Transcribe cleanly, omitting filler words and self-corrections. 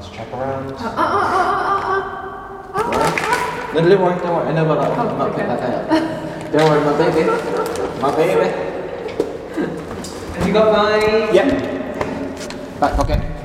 Let's check around. Don't worry. I know about that one. I'm not picking that out. Don't worry, my baby. My baby. Have you got my... Yep. Back pocket.